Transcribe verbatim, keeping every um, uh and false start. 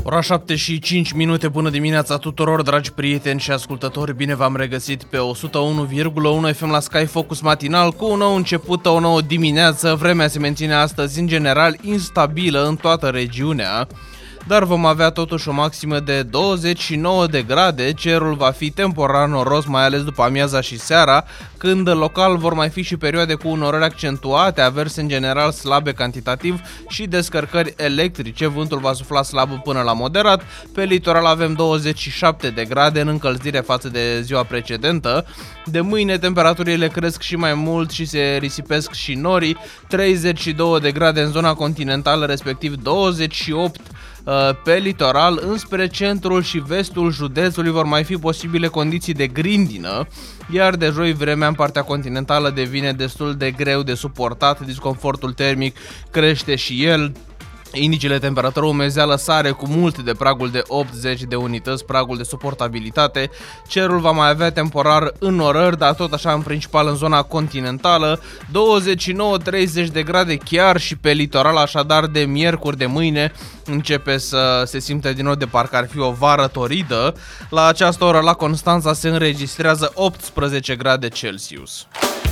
Ora șapte și cinci minute, bună dimineața tuturor, dragi prieteni și ascultători, bine v-am regăsit pe o sută unu virgulă unu F M la Sky Focus matinal cu un nou început, o nouă dimineață. Vremea se menține astăzi în general instabilă în toată regiunea, dar vom avea totuși o maximă de douăzeci și nouă de grade, cerul va fi temporar noros, mai ales după amiaza și seara, când local vor mai fi și perioade cu unorări accentuate, averse în general slabe cantitativ și descărcări electrice, vântul va sufla slab până la moderat, pe litoral avem douăzeci și șapte de grade în încălzire față de ziua precedentă, de mâine temperaturile cresc și mai mult și se risipesc și norii, treizeci și două de grade în zona continentală, respectiv douăzeci și opt pe litoral. Înspre centrul și vestul județului vor mai fi posibile condiții de grindină, iar de joi vremea în partea continentală devine destul de greu de suportat, disconfortul termic crește și el. Indicele temperatură umezeală sare cu mult de pragul de optzeci de unități, pragul de suportabilitate. Cerul va mai avea temporar înnorări, dar tot așa în principal în zona continentală, douăzeci și nouă treizeci de grade chiar și pe litoral, așadar de miercuri de mâine începe să se simte din nou de parcă ar fi o vară toridă. La această oră la Constanța se înregistrează optsprezece grade Celsius.